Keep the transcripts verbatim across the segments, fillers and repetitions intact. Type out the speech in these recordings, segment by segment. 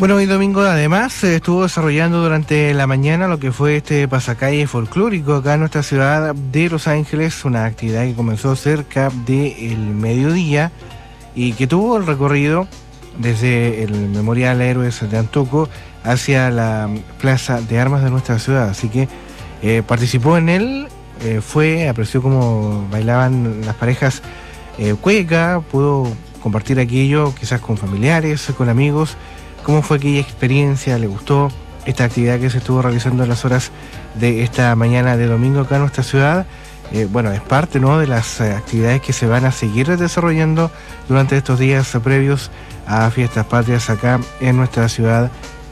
Bueno, hoy domingo además se estuvo desarrollando durante la mañana lo que fue este pasacalle folclórico acá en nuestra ciudad de Los Ángeles, una actividad que comenzó cerca del mediodía y que tuvo el recorrido desde el Memorial Héroes de Antoco hacia la Plaza de Armas de nuestra ciudad. Así que eh, participó en él, eh, fue, apreció cómo bailaban las parejas eh, cueca, pudo compartir aquello quizás con familiares, con amigos. ¿Cómo fue aquella experiencia? ¿Le gustó esta actividad que se estuvo realizando en las horas de esta mañana de domingo acá en nuestra ciudad? Eh, bueno, es parte, ¿no?, de las eh, actividades que se van a seguir desarrollando durante estos días previos a Fiestas Patrias acá en nuestra ciudad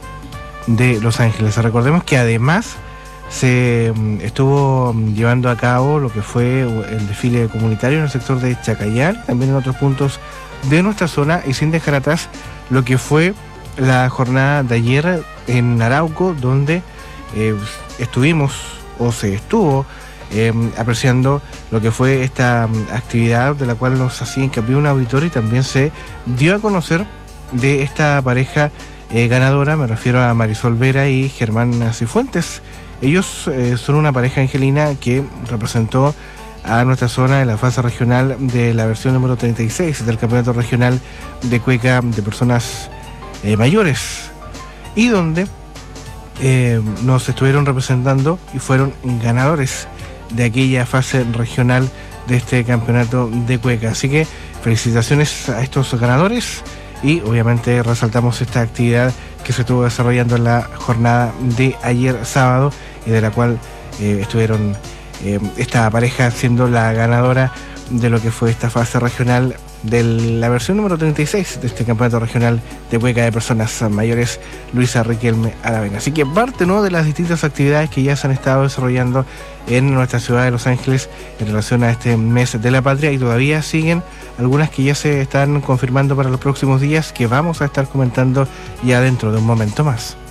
de Los Ángeles. Recordemos que además se um, estuvo um, llevando a cabo lo que fue el desfile comunitario en el sector de Chacayal, también en otros puntos de nuestra zona, y sin dejar atrás lo que fue la jornada de ayer en Arauco, donde eh, estuvimos o se estuvo eh, apreciando lo que fue esta um, actividad de la cual nos hacía hincapié un auditorio, y también se dio a conocer de esta pareja eh, ganadora. Me refiero a Marisol Vera y Germán Cifuentes. Ellos eh, son una pareja angelina que representó a nuestra zona en la fase regional de la versión número treinta y seis del Campeonato Regional de Cueca de Personas Eh, mayores, y donde eh, nos estuvieron representando y fueron ganadores de aquella fase regional de este campeonato de cueca. Así que felicitaciones a estos ganadores, y obviamente resaltamos esta actividad que se estuvo desarrollando en la jornada de ayer sábado, y de la cual eh, estuvieron eh, esta pareja siendo la ganadora de lo que fue esta fase regional de la versión número treinta y seis de este campeonato regional de cueca de personas mayores, Luisa Riquelme Aravena. Así que parte, ¿no?, de las distintas actividades que ya se han estado desarrollando en nuestra ciudad de Los Ángeles en relación a este mes de la patria, y todavía siguen algunas que ya se están confirmando para los próximos días, que vamos a estar comentando ya dentro de un momento más.